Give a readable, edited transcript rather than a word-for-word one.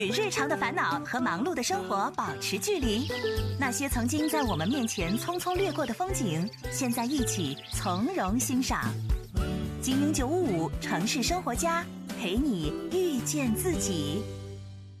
与日常的烦恼和忙碌的生活保持距离，那些曾经在我们面前匆匆掠过的风景，现在一起从容欣赏。精灵955城市生活家，陪你遇见自己。